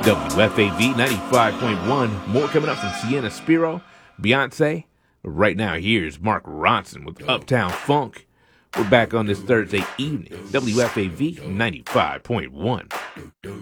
WFAV 95.1. More coming up from Sienna Spiro, Beyonce. But right now, here's Mark Ronson with Uptown Funk. We're back on this Thursday evening. WFAV 95.1.